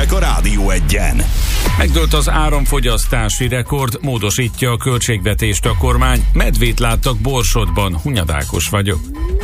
hírek a Rádió Egyen. Megdőlt az áramfogyasztási rekord, módosítja a költségvetést a kormány. Medvét láttak Borsodban, Hunyad Ákos vagyok.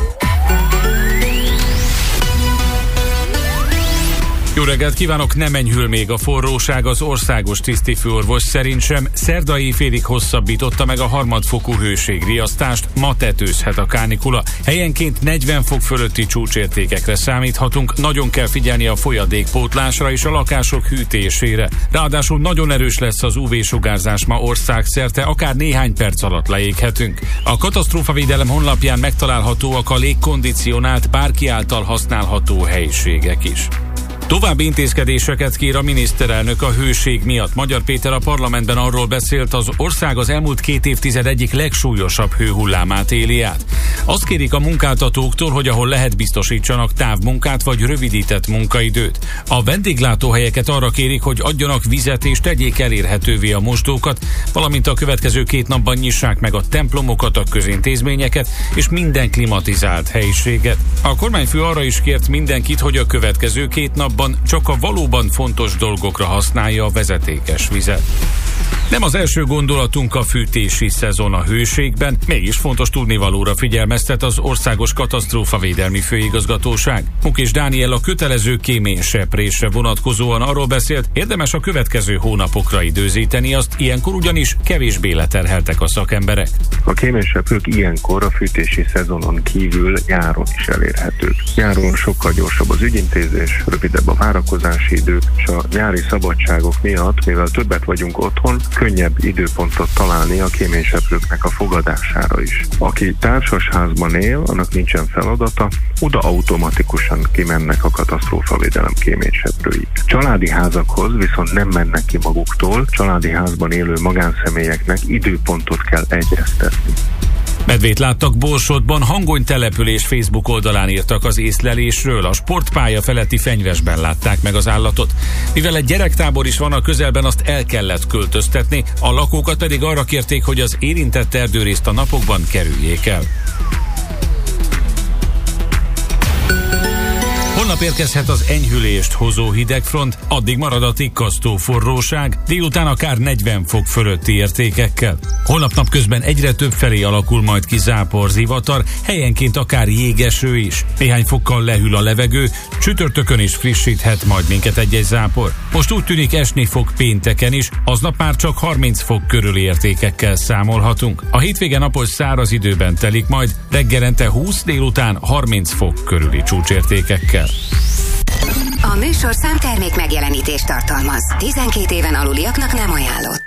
Jó reggelt kívánok, nem enyhül még a forróság, az országos tisztifőorvos szerint sem. Szerda éjfélig hosszabbította meg a harmadfokú hőségriasztást, ma tetőzhet a kánikula. Helyenként 40 fok fölötti csúcsértékekre számíthatunk, nagyon kell figyelni a folyadékpótlásra és a lakások hűtésére. Ráadásul nagyon erős lesz az UV-sugárzás ma országszerte, akár néhány perc alatt leéghetünk. A katasztrófavédelem honlapján megtalálhatóak a légkondicionált, bárki által használható helyiségek is. További intézkedéseket kér a miniszterelnök a hőség miatt. Magyar Péter a parlamentben arról beszélt, az ország az elmúlt 2 évtized egyik legsúlyosabb hőhullámát éli át. Azt kérik a munkáltatóktól, hogy ahol lehet biztosítsanak távmunkát vagy rövidített munkaidőt. A vendéglátóhelyeket arra kérik, hogy adjanak vizet és tegyék elérhetővé a mosdókat, valamint a következő 2 napban nyissák meg a templomokat, a közintézményeket és minden klimatizált helyiséget. A kormányfő arra is kért mindenkit, hogy a következő 2 napban csak a valóban fontos dolgokra használja a vezetékes vizet. Nem az első gondolatunk a fűtési szezon a hőségben, mégis fontos tudnivalóra figyelmeztet az Országos Katasztrófavédelmi Főigazgatóság. Mukis Dániel a kötelező kéményseprésre vonatkozóan arról beszélt, érdemes a következő hónapokra időzíteni azt, ilyenkor ugyanis kevésbé leterheltek a szakemberek. A kéményseprők ilyenkor a fűtési szezonon kívül nyáron is elérhetők. Nyáron sokkal gyorsabb az ügyintézés, rövidebb a várakozási idő, és a nyári szabadságok miatt, mivel többet vagyunk otthon, könnyebb időpontot találni a kéményseprőknek a fogadására is. Aki társasházban él, annak nincsen feladata, oda automatikusan kimennek a katasztrófavédelem kéményseprői. Családi házakhoz viszont nem mennek ki maguktól, családi házban élő magánszemélyeknek időpontot kell egyeztetni. Medvét láttak Borsodban, Hangony település Facebook oldalán írtak az észlelésről, a sportpálya feletti fenyvesben látták meg az állatot. Mivel egy gyerektábor is van a közelben, azt el kellett költöztetni, a lakókat pedig arra kérték, hogy az érintett erdőrészt a napokban kerüljék el. Holnap érkezhet az enyhülést hozó hidegfront, addig marad a tikkasztó forróság, délután akár 40 fok fölötti értékekkel. Holnap napközben egyre több felé alakul majd ki záporzivatar, helyenként akár jégeső is. Néhány fokkal lehűl a levegő, csütörtökön is frissíthet majd minket egy-egy zápor. Most úgy tűnik, esni fog pénteken is, aznap már csak 30 fok körüli értékekkel számolhatunk. A hétvége napos száraz időben telik majd, reggelente 20, délután 30 fok körüli csúcsértékekkel. A műsorszám termék megjelenítést tartalmaz. 12 éven aluliaknak nem ajánlott.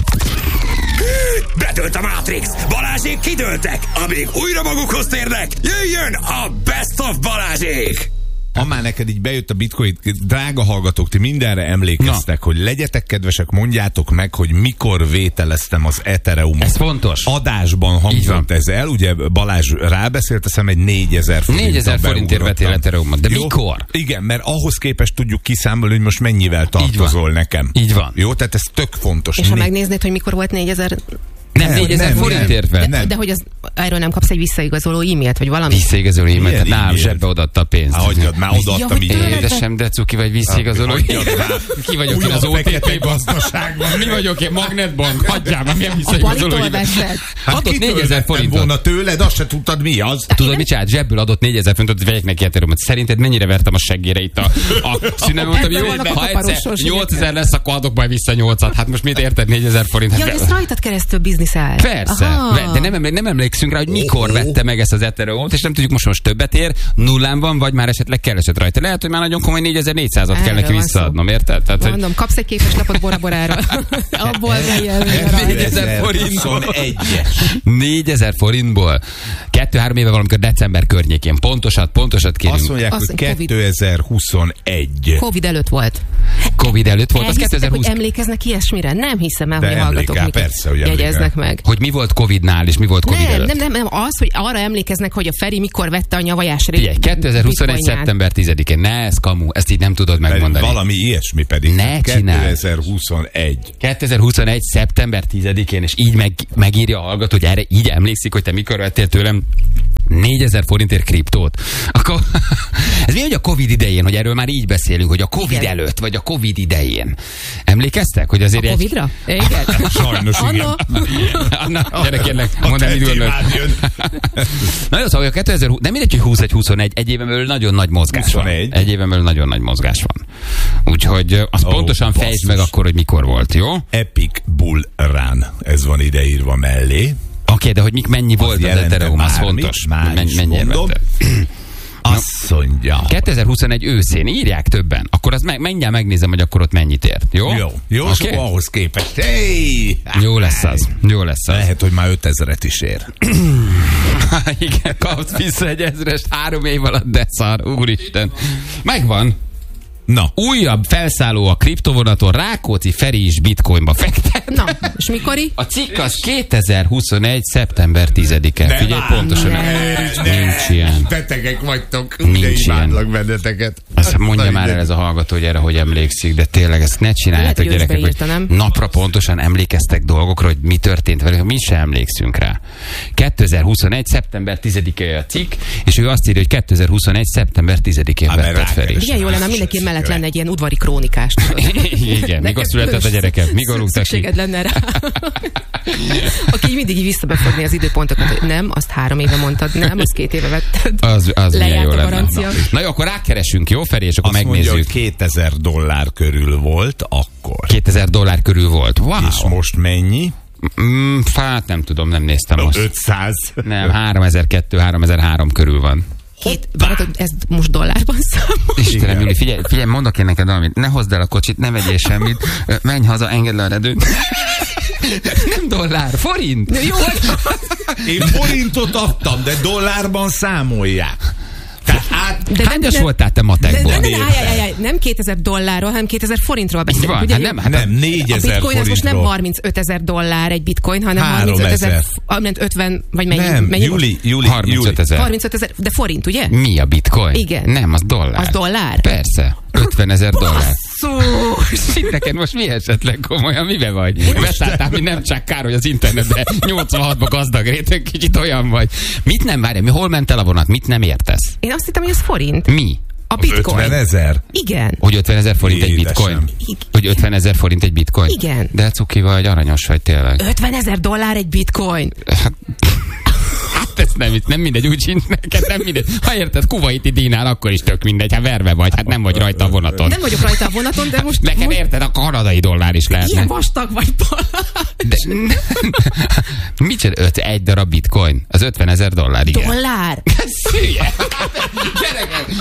Bedőlt a Matrix! Balázsék kidőltek! Amíg újra magukhoz térnek, jöjjön a Best of Balázsék! Ha már neked így bejött a bitcoin, drága hallgatók, ti mindenre emlékeztek, hogy legyetek kedvesek, mondjátok meg, hogy mikor vételeztem az Ethereumot. Ez fontos. Adásban hangzott ez el, ugye Balázs rábeszélt, azt hiszem egy 4000 forint. 4000 forintért vettél Ethereumot, de jó? Mikor? Igen, mert ahhoz képest tudjuk kiszámolni, hogy most mennyivel tartozol nekem. Így van. Jó, tehát ez tök fontos. És ha megnéznéd, hogy mikor volt 4000... Nem, 4000 forintért vett. De hogy erről nem kapsz egy visszaigazoló e-mailt, vagy valami? Visszaigazoló e-mailt, tehát nálam zsebbe odaadta a pénzt. Hagyjad, már odaadtam így. Édesem, de cuki vagy visszaigazoló. Ki vagyok én az OTP-ban? Mi vagyok én? Magnetbank? Hagyjál már, milyen visszaigazoló e-mailt? Adott 4000 forintot. Volna tőled, azt se tudtad mi az. Tudod, mit csinált? Zsebből adott 4000 forintot, hogy vegyek neki Ethereumot. Szerinted mennyire vertem a seggére itt a szünem? Mondtam, jó, ha egyszer 8000 lesz, akkor adok majd vissza 8-at. Hát most mit érted 4000 forint? Ja, ez rajtad keresztül bizniszel. Persze, de nem emlékszünk rá, hogy mikor vette meg ezt az Ethereumot, és nem tudjuk most többet ér, nullán van, vagy már esetleg keresett rajta. Lehet, hogy már nagyon komoly 4400-at kell neki visszaadnom, érted? Tehát, mondom, kapsz egy képes lapot Bora Borára. Abból legyen 4000 forintból. 4000 forintból. 2-3 éve valamikor december környékén. Pontosat kérünk. Azt mondják, hogy 2021. Covid előtt volt. Covid előtt volt, az 2020. Hogy emlékeznek ilyesmire? Nem hiszem el, hogy hallgatók jegyeznek meg. Hogy mi volt Covidnál, és mi volt Covid előtt? Nem, az, hogy arra emlékeznek, hogy a Feri mikor vette a nyavajás régi. 2021. szeptember 10-én. Ne, ez kamu, ezt így nem tudod megmondani. Valami ilyesmi pedig. Ne csinálj. 2021. 2021. szeptember 10-én, és így megírja a hallgató, hogy erre így emlékszik, hogy te mikor vettél tőlem 4000 forintért kriptót. Akkor ez mi, hogy a Covid idején, hogy erről már így beszélünk, hogy a Covid előtt, vagy a Covid Covid idején. Emlékeztek, hogy azért a Covid-ra? Igen. Sajnos igen. Anna, gyere kérlek, mondd el, mit gondolsz. Nagyon szóval, nem mindegy, hogy 21-21, egy éven belül nagyon nagy mozgás van. Egy éven belül nagyon nagy mozgás van. Úgyhogy azt pontosan fejtsd meg akkor, hogy mikor volt, jó? Epic Bull Run, ez van ideírva mellé. Oké, de hogy mennyi volt az Ethereum, az fontos. Mennyire vette? Azt mondja. 2021 őszén írják többen. Akkor azt mindjárt megnézem, hogy akkor ott mennyit ért. Jó? Jó, okay. Sok ahhoz képest. Hey! Jó lesz az. Lehet, hogy már 5000-et is ér. Igen, kapsz vissza egy 1000-est 3 év alatt, de szar, úristen. Megvan. Na. Újabb felszálló a kriptovonaton, Rákóczi Feri is bitcoinba fektet. Na, és mikori? A cikk az 2021. szeptember 10-e. Figyelj pontosan. Nincs ilyen. Betegek vagytok. Nincs ilyen. Benneteket. Azt mondja már el ez a hallgató, hogy erre hogy emlékszik, de tényleg ezt ne csináljátok, gyerekek, hogy napra pontosan emlékeztek dolgokra, hogy mi történt velük, mi sem emlékszünk rá. 2021. szeptember 10-e a cikk, és ő azt írja, hogy 2021. szeptember 10-én vetted Feri. Igen, jó lenne, mindenki mellett lenne egy ilyen udvari krónikás. Igen, mikor született a gyereket, mikor rúgtak ki. Szükséged lenne rá. Aki mindig így visszabefogni az időpontokat, hogy nem, azt 3 éve mondtad, nem, azt 2 éve vetted. Az milyen jó lenne. Na jó, akkor rákeresünk, jó Feri, és akkor azt megnézzük. Mondja, hogy $2000 körül volt akkor. $2000 körül volt, wow. És most mennyi? Hát nem tudom, nem néztem most. 500. Nem, 3002-3003 körül van. Ez most dollárban számol. Istenem, Júli, figyelj, mondok én neked valamit. Ne hozd el a kocsit, ne vegyél semmit. Menj haza, engedd le a redőt. Nem dollár, forint. Jó. Én forintot adtam, de dollárban számolják. De rendes voltál te matekból. Nem $2000, hanem 2000 forintról beszélünk. Van, ugye? Nem, 4000 forintról. A bitcoin az most nem $35,000 egy bitcoin, hanem 35,000, 50, vagy mennyi? Nem, Júli. 35,000. 35,000, de forint, ugye? Mi a bitcoin? Igen. Nem, az dollár. Az dollár? Persze. $50,000. Basszus! Neked most mi esetleg komolyan, mibe vagy? Beszálltál, mi nem csak kár, hogy az internetben 86-ban gazdag réteg, kicsit olyan vagy. Mit nem várja? Hol ment el a vonat? Mit nem értesz? Én azt hittem, hogy ez forint. Mi? A bitcoin. 50,000? Igen. Hogy 50,000 forint egy bitcoin? Hogy 50,000 forint egy bitcoin? Igen. De cuki vagy, aranyos vagy tényleg. $50,000 egy bitcoin. Hát ez nem mindegy, úgy sincs neked, nem mindegy. Ha érted, kuvaiti dinár, akkor is tök mindegy, ha verve vagy, hát nem vagy rajta a vonaton. Nem vagyok rajta a vonaton, de most... Nekem érted, a kanadai dollár is lehetne. Ilyen vastag vagy, de micsoda, egy darab bitcoin? Az $50,000, igen. Dollár? Szülye! Gyerekek!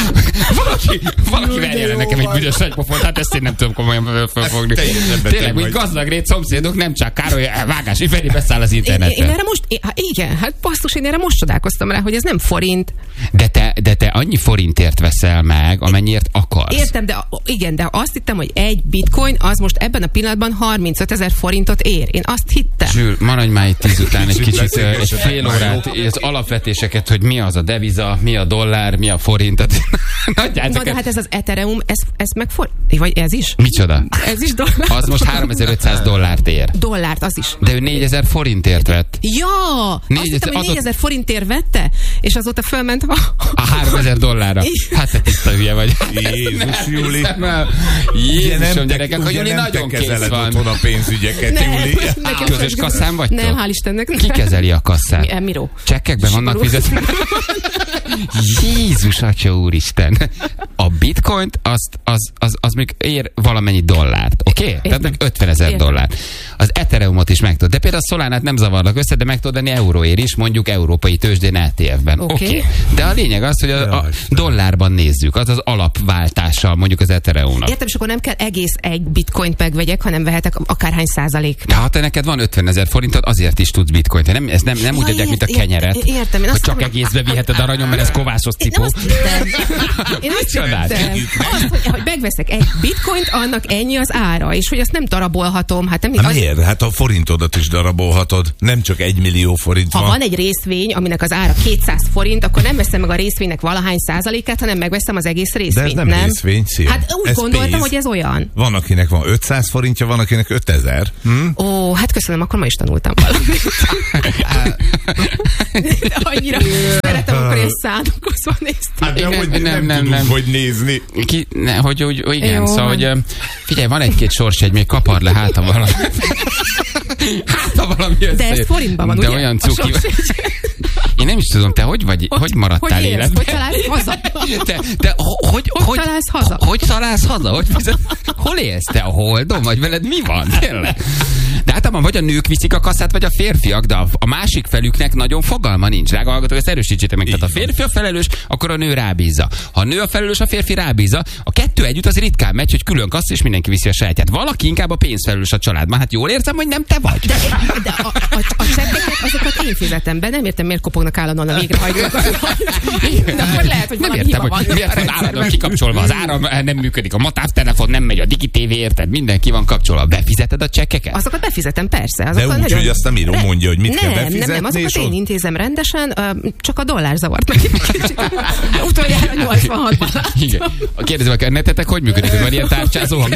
Valaki verje le nekem egy büdös nagypofont, hát ezt én nem tudom komolyan felfogni. Tényleg, úgy gazdagrét szomszédok, nem csak Károly Vágási Feri beszáll az internetre. Én erre most, igen, hát basszus, én erre most csodálkoztam rá, hogy ez nem forint. De te annyi forintért veszel meg, amennyiért akarsz. Értem, de azt hittem, hogy egy bitcoin az most ebben a pillanatban 35,000 forintot ér. Én azt hittem. Zsül, maradj már itt 10 után egy kicsit, egy fél órát, az alapvetéseket, hogy mi az a deviza, mi a dollár, mi a forint. Na de hát ez az Ethereum, ez meg forint. Vagy ez is? Micsoda? Ez is dollár. Az most $3,500 ér. Dollárt, az is. De ő 4,000 forintért vett. Ja! Azt hittem, hogy 4,000 forintért vette, és azóta fölment a $3,000. Hát te tiszta hülye vagy. Jézus, Júli. Jézusom, gyerekek, hogy Júli nagyon kész van. A pénzügyeket, Júli. Közös kasszán vagytok? Nem, hál' Istennek. Ki kezeli a kasszát? Miró. Csekkekben vannak fizetve. Jézus, atya úristen. A bitcoint az még ér valamennyi dollárt, oké? Tehát meg $50,000. Az Ethereumot is meg tudod. De például a Solánát nem zavarlak össze, de meg tudod venni euróért is, mondjuk európai tőzsdén ETF-ben. Oké. De a lényeg az, hogy a dollárban nézzük, az alapváltása mondjuk az Ethereumnak. Értem, és akkor nem kell egész egy bitcoint megvegyek, hanem vehetek akárhány százalék. De ha te neked van 50,000 forintod, azért is tudsz bitcoint. Ezt nem úgy adják, mint a kenyeret. Értem. Hogy csak egészbe viheted aranyom, mert ez kovászos cipó. Én azt hittem, hogy megveszek egy bitcoint, annak ennyi az ára, és hogy azt nem darabolhatom. Hát miért? Hát a forintodat is darabolhatod. Nem csak 1 millió forint van. Ha van egy részvény, aminek az ára 200 forint, akkor nem veszem meg a részvénynek valahány százalékát, hanem megveszem az egész részvényt. De ez nem részvény, szia. Hát úgy ez gondoltam, pénz. hogy ez olyan. Van, akinek van 500 forintja, van, akinek 5000. Ó, hát köszönöm, akkor ma is tanultam valamit. Annyira szeretem, akkor ilyen szándékozva néztem. Hát nem, hogy nézni. Hogy igen, Jó, szóval, hogy figyelj, van egy-két sorsjegy, még kapar le, hát ha valami összejön. De ez forintban van, de ugye? olyan cuki. Én nem is tudom, te hogy maradtál életben? Hogy találsz haza? Hogy találsz haza? Hogy találsz haza? Hol élsz te? A Holdon? Vagy veled mi van? Tényleg? De általában vagy a nők viszik a kasszát, vagy a férfiak, de a másik felüknek nagyon fogalma nincs. Drága hallgatók, ezt erősítsétek meg. Tehát a férfi a felelős, akkor a nő rábízza. Ha a nő a felelős, a férfi rábízza. A kettő együtt az ritkán megy, hogy külön kassz, és mindenki viszi a sajátját. Valaki inkább a pénzfelelős a családban. Hát jól érzem, hogy nem te vagy. De a csekkeket, azokat én fizetem be. Nem értem, miért kopognak állandóan a végrehajtók. De akkor lehet, hogy nem valami értem, hiba van. hogy miért van állandóan kikapcsolva az áram, nem működik a matávtelefon, nem megy a digitévé, érted? Mindenki van kapcsolva. Befizeted a csekkeket? Azokat befizetem, persze. De úgy, hogy azt nem író mondja, hogy mit kell befizetni. Nem, azokat én intézem rendesen, csak a dollár zavart meg kicsit. Utoljára 86-ban láttam. Igen. Kérdezem, a netetek hogy működik? Van ilyen tárcsázó hang?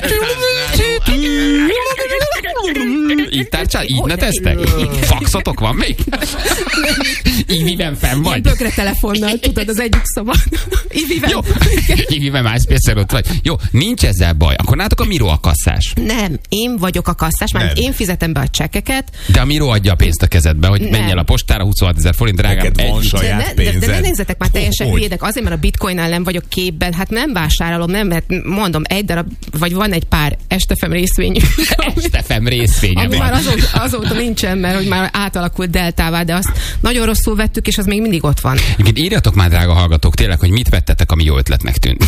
Így tárcsál? Így neteztek? Faxotok van még? Iviben fenn vagy? Bögre telefonnal, tudod, az egyik szoba. Iviben. Jó. Iviben MySpace-en ott vagy. Jó, nincs ezzel baj. Akkor nátok a Miro a kasszás. Nem, én vagyok a kasszás, mert én fizetem be a csekkeket. De a Miro adja a pénzt a kezedbe, hogy menj el a postára, 26 000 forint, drágám. De ne nézzetek már teljesen hülyédek, azért, mert a bitcoinnál nem vagyok képben, hát nem vásárolom, nem, mert mondom, egy darab, vagy van egy pár Estefem részvény. Estefem részvény. Ami már azóta nincsen, mert hogy már átalakult deltává, de azt nagyon rosszul vettük, és az még mindig ott van. Írjatok már, drága hallgatók, tényleg, hogy mit vettetek, ami jó ötletnek tűnt.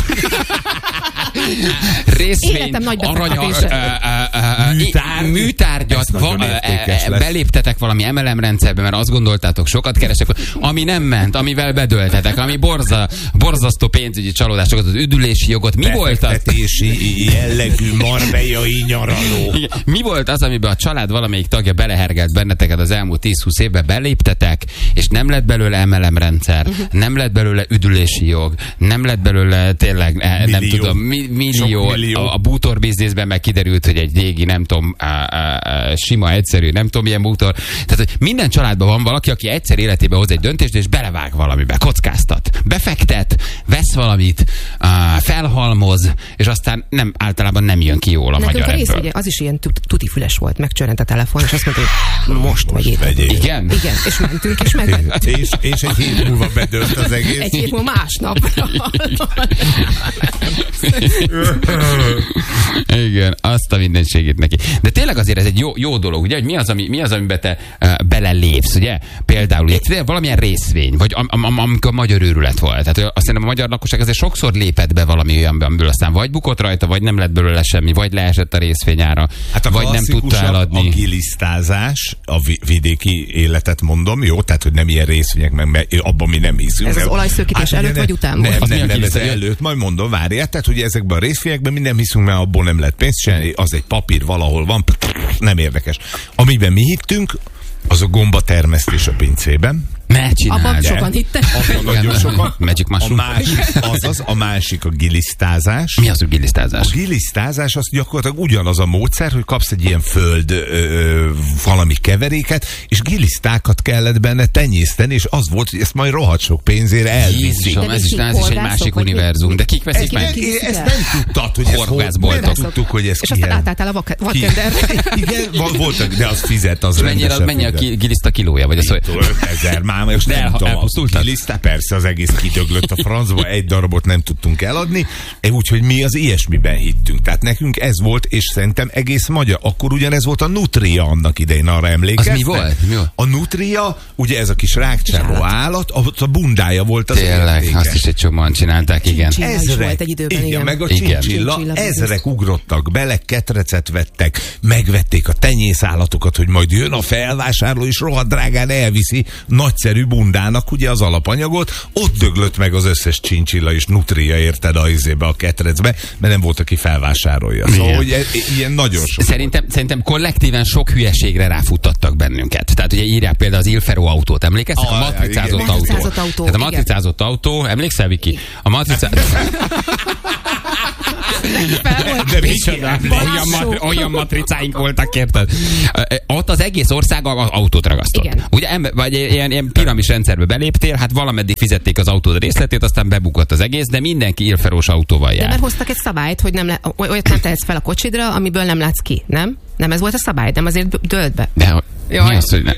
Részvény, arany, műtárgyat, beléptetek valami MLM rendszerbe, mert azt gondoltátok, sokat keresek, ami nem ment, amivel bedöltetek, ami borzasztó pénzügyi csalódásokat, az üdülési jogot. Mi volt az? Befektetési jellegű marbejai nyaraló. Mi volt az, amiben a család valamelyik tagja belehergelt benneteket az elmúlt 10-20 évben, beléptetek, és nem lett belőle MLM rendszer, nem lett belőle üdülési jog, nem lett belőle tényleg, nem tudom, millió. A bútor bizniszben meg kiderült, hogy egy régi, nem tudom, sima, egyszerű, nem tudom, milyen bútor. Tehát, hogy minden családban van valaki, aki egyszer életében hoz egy döntést, és belevág valamibe, kockáztat, befektet, vesz valamit, felhalmoz, és aztán általában nem jön ki jól a nekünk magyar ebből. Ugye, az is ilyen tutifüles volt, megcsörrent a telefon, és azt mondta, hogy most megyétek. Igen? Igen, és mentünk, és megvettük. És egy hét múlva bedőlt az egész. Egy hét múlva másnapra. Igen, azt a mindenségét neki. De tényleg azért ez egy jó dolog, ugye, hogy mi az, amiben te belelépsz, ugye? Például ugye, valamilyen részvény, vagy amikor magyar őrület volt. Tehát azt hiszem, a magyar lakosság azért sokszor lépett be valami olyanba, amiből aztán vagy bukott rajta, vagy nem lett belőle semmi, vagy leesett a részvényára, hát vagy nem tudta eladni. A gilisztázás, a vidéki életet mondom, jó? Tehát, hogy nem ilyen részvények, meg abban mi nem hiszünk. Ez az olajszőkítés előtt, vagy után? Nem, ez előtt, majd mondom, várjál. Tehát, hogy ezekben a részvényekben mi nem hiszünk, mert abból nem lehet pénzt csinálni, az egy papír valahol van, nem érdekes. Amiben mi hittünk, az a gomba termesztés a pincében. Ne csináld. Abban sokan hittek. Abban nagyon sokan. Magic mushroom. A másik a gilisztázás. Mi az a gilisztázás? A gilisztázás az gyakorlatilag ugyanaz a módszer, hogy kapsz egy ilyen föld valami keveréket, és gilisztákat kellett benne tenyészteni, és az volt, hogy ezt majd rohadt sok pénzzére elviszik. Jézusom, ez is egy másik univerzum. De kik veszik meg? Ezt nem tudtad, hogy nem tudtuk, hogy ez és aztán átálltál a vadtenderre. Igen, voltak, de az fizet, az mennyi a giliszta kilója? Vagy az 5000 már, most nem tudom, a giliszta, persze az egész kidöglött a francba, egy darabot nem tudtunk eladni, úgyhogy mi az ilyesmiben hittünk. Tehát nekünk ez volt, és szerintem egész magyar. Akkor ugyanez volt a Nutria annak idején, arra emlékeztek? Az mi volt? A Nutria, ugye ez a kis rákcsáló állat, a bundája volt az tényleg, értékes. Azt is egy csomóan csinálták, igen. Volt egy időben, igen. Meg a csincsilla, ezrek ugrottak bele, ketrecet vettek, megvették a tenyészállatokat, hogy majd jön a felvásárló, és rohadt drágán elviszi nagyszerű bundának ugye az alapanyagot, ott döglött meg az összes csincsilla és nutria, érted, a izébe, a ketrecbe, mert nem volt, aki felvásárolja. Szóval, hogy ilyen nagyon sok. Szerintem kollektíven sok hülyeségre ráfuttattak bennünket. Tehát ugye írják például az Ilfero autót, emlékeztek? A matricázott autó. Tehát a matricázott autó, emlékszel, Viki? A matricázott... De Olyan matricáink voltak, érted? Ott az egész ország autót ragasztott. Igen. Ugye, vagy ilyen piramis rendszerbe beléptél, hát valameddig fizették az autód részletét, aztán bebukott az egész, de mindenki élferós autóval jár. De mert hoztak egy szabályt, hogy olyat nem tehetsz fel a kocsidra, amiből nem látsz ki, nem? Nem ez volt a szabály, nem azért dölt be. De mi az, hogy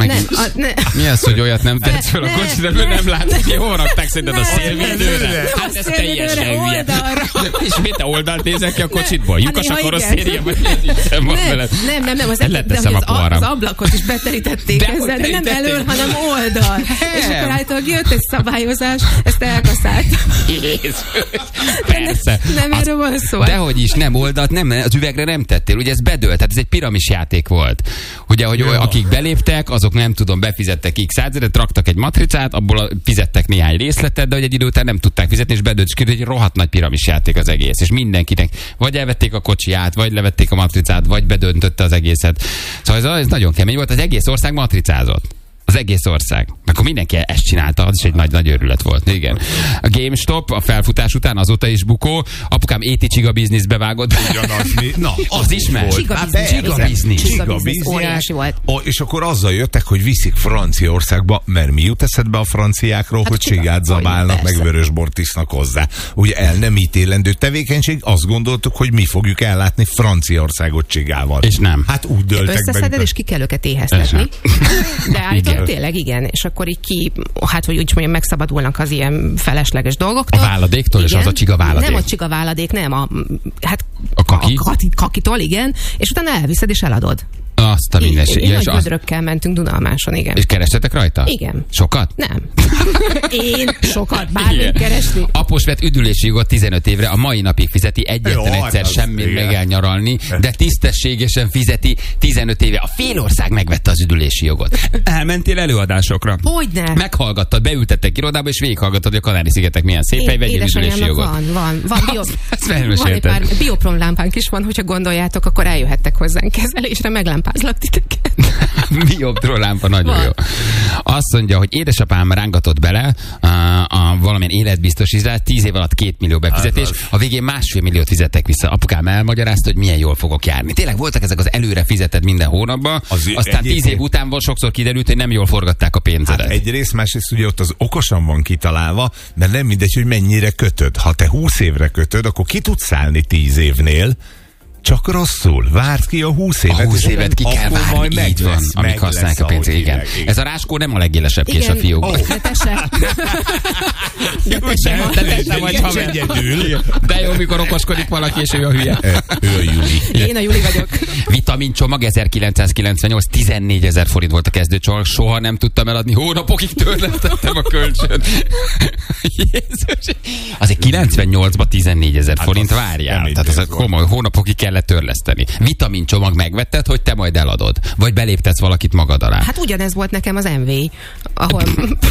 mi az, hogy olyat nem tehetsz fel a kocsidra, nem látsz ki? Hol rakták szerinted a szélvédőre? Hát ez teljesen hülye. És mit te oldalt nézek ki a kocsitból? Lyukas a karosszéria, vagy nem, az ablakot is beterítették ezzel, de nem elől, hanem oldal. És akkor állítólag jött egy szabályozás, ezt elkaszáltam. Jézus, persze. Nem erről van szó. Dehogy is, nem oldalt, nem, az üvegre nem tettél, ugye ez bedőlt, tehát ez egy piramis játék volt. Ugye, hogy akik beléptek, azok nem tudom, befizettek x százedet, raktak egy matricát, abból fizettek néhány részletet, de hogy egy idő után nem tudták fizetni, és bedőlt, és egy rohadt nagy piramis játék az egész. És mindenkinek vagy elvették a kocsiját, vagy levették a matricát, vagy bedöntötte az egészet. Szóval ez nagyon kemény volt, az egész ország matricázott. Az egész ország. Akkor mindenki ezt csinálta, az is egy nagy őrület volt. Igen. A GameStop a felfutás után azóta is bukó. Apukám Csiga bizniszbe vágott. Ugyanaz. Na, az is megy. Csiga biznisz. Óriási volt. És akkor azzal jöttek, hogy viszik Franciaországba, mert mi jut eszedbe a franciákról, hát hogy csigát zabálnak, meg vörösbort isznak hozzá. Ugye el nem ítélendő tevékenység, azt gondoltuk, hogy mi fogjuk ellátni Franciaországot csigával. És nem. Hát úgy döltek be. Összeszeded, és ki kell őket éheztetni. De állítólag tényleg igen, és akkor így hát hogy úgy mondjam, megszabadulnak az ilyen felesleges dolgoktól. A váladéktól, igen. És az a csiga váladék. Nem a csiga váladék, nem. A kaki? Kakitól, igen, és utána elviszed és eladod. Azt a mindenség. Nagy gödrökkel mentünk Dunalmáson, igen. És kerestetek rajta? Igen. Sokat? Nem. Én sokat, bármit keresni. Após vett üdülési jogot 15 évre, a mai napig fizeti, egyetlen egyszer semmit meg elnyaralni, de tisztességesen fizeti 15 éve. A félország megvette az üdülési jogot. Elmentél előadásokra? Hogyne? Meghallgattad, beültettek irodába, és végighallgattad, hogy a Kanári-szigetek milyen szép hely, vegyél üdülési jogot. Van egy pár bioprom lámpánk is van, hogyha gondoljátok, akkor eljöhettek hozzánk kezelésre, meglámpázlak titeket. Bioptron lámpa nagyon jó. Azt mondja, hogy édesapám rángatott bele a valamilyen életbiztosítás, 10 év alatt 2 millió befizetés, a végén 1,5 milliót fizettek vissza. Apukám elmagyarázta, hogy milyen jól fogok járni. Tényleg voltak ezek az előre fizetett minden hónapban, aztán 10 év után sokszor kiderült, hogy nem jól forgatták a pénzedet. Hát egyrészt, másrészt ugye ott az okosan van kitalálva, mert nem mindegy, hogy mennyire kötöd. Ha te 20 évre kötöd, akkor ki tudsz szállni 10 évnél, csak rosszul. Várd ki a 20 évet. A 20 évet ki kell várni, így van, amíg használják a pénzét. Igen. Ez a ráskó nem a legélesebb kés a fiúk. De te se. Te se vagy haver. De jó, mikor okoskodik valaki, és ő a hülye. Ő a Juli. Én a Juli vagyok. Vitamincsomag 1998, 14 000 forint volt a kezdőcsomag, soha nem tudtam eladni, hónapokig törlesztettem a kölcsön. Jézus. Azért 98-ban 14 000 forint, várjál. Tehát az komoly, hónapokig kellett törleszteni. Vitamincsomag megvetted, hogy te majd eladod. Vagy beléptetsz valakit magad alá. Hát ugyanez volt nekem az MV, ahol...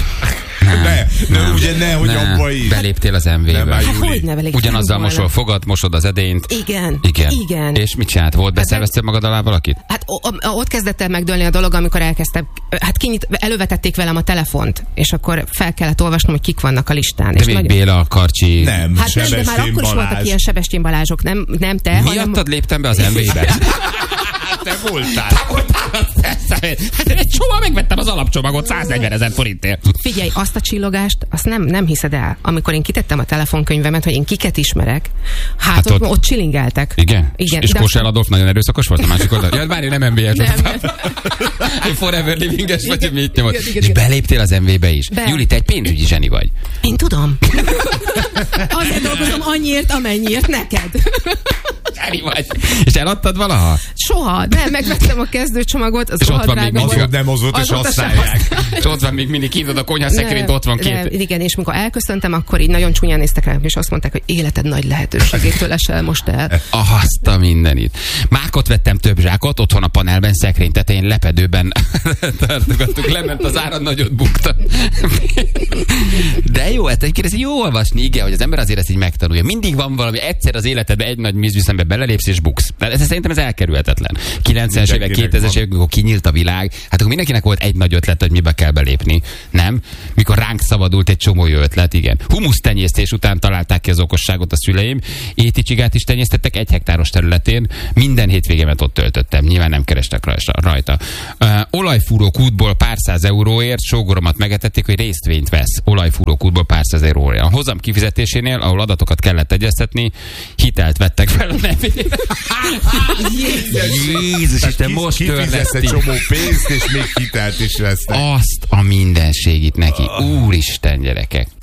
hogy abba is. Beléptél az MV-be. Hát hogy ne beléptél? Ugyanazzal mosol fogad, mosod az edényt. Igen. És mit csinált? Volt? Beszerveztél magad alá valakit? Hát ott kezdett el megdőlni a dolog, amikor elkezdtem, elővetették velem a telefont, és akkor fel kellett olvasnom, hogy kik vannak a listán. De még Béla, Karcsi... Nem, hát nem, de már akkor is voltak ilyen Sebestyén Balázsok, nem te, miattad léptem be az MV-be? Te voltál. Hát egy csomag megvettem az alapcsomagot 140 000 forintért. Figyelj, azt a csillogást, azt nem hiszed el. Amikor én kitettem a telefonkönyvemet, hogy én kiket ismerek, hát ott csilingeltek. Igen? És Kósel Adolf nagyon erőszakos volt a másik oldal? Ja, várj, nem MV-es. Én Forever Living-es vagy, hogy mit nyomod. És beléptél az MV-be is. Juli, te egy pénzügyi zseni vagy. Én tudom. Azért dolgozom annyiért, amennyiért neked. Zseni vagy. És eladtad valaha? Soha. Nem, megvettem a kezdőcsomagot, az rohadt drága volt. Azóta nem hozott, és használják. És ott van még mindig kintad a konyha szekrényt, ott van két. Igen, és mikor elköszöntem, akkor így nagyon csúnyán néztek rám, és azt mondták, hogy életed nagy lehetőségétől esel most el. Azt a mindenit. Mákot vettem több zsákot, otthon a panelben, szekrény tetején, lepedőben tartogattuk, lement az ára, nagyot bukta. De jó, hát egyébként ez jó olvasni, igen, hogy az ember azért ezt így megtanulja. Mindig van valami, egyszer az életedben egy nagy vízviszembe belelépsz és buksz. Szerintem ez elkerülhetetlen. 90-es évek, 2000-es évek, amikor kinyílt a világ, hát akkor mindenkinek volt egy nagy ötlet, hogy mibe kell belépni. Nem? Mikor ránk szabadult egy csomó jó ötlet, igen. Humusztenyésztés után találták ki az okosságot a szüleim. Éticsigát is tenyésztettek 1 hektáros területén. Minden hétvégémet ott töltöttem. Nyilván nem kerestek rajta. Olajfúrókútból pár száz euróért sógoromat megetették, hogy részvényt vesz. Olajfúrókútból pár száz euróért. A hozam kifizetésénél, ahol adatokat kellett egyeztetni, hitelt vettek fel a nevére. Jézus Isten, most törleszti. Egy csomó pénzt, és még hitelt is vesznek. Azt a mindenségit neki. Úristen, gyerekek.